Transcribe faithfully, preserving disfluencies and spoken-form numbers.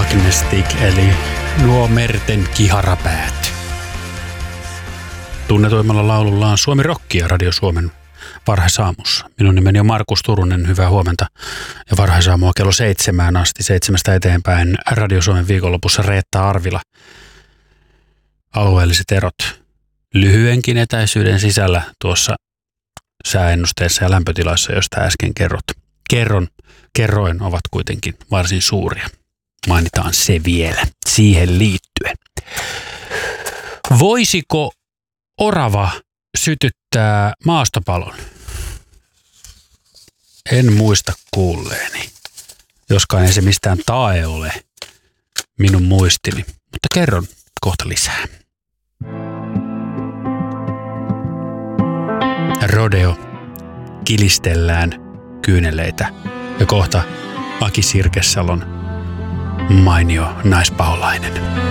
Agnestic eli nuo merten kiharapäät. Tunnetuimmalla laulullaan Suomi Rockia Radio Suomen varhaisaamussa. Minun nimeni on Markus Turunen, hyvää huomenta. Ja varhaisaamua kello seitsemään asti, seitsemästä eteenpäin Radio Suomen viikonlopussa Reetta Arvila. Alueelliset erot lyhyenkin etäisyyden sisällä tuossa sääennusteessa ja lämpötilassa, josta äsken kerrot. Kerron, kerroin ovat kuitenkin varsin suuria. Mainitaan se vielä siihen liittyen. Voisiko orava sytyttää maastopalon? En muista kuulleeni, joskaan ei se mistään tae ole minun muistini, mutta kerron kohta lisää. Rodeo. Kilistellään kyyneleitä ja kohta Aki Sirkesalon mainio naispaholainen.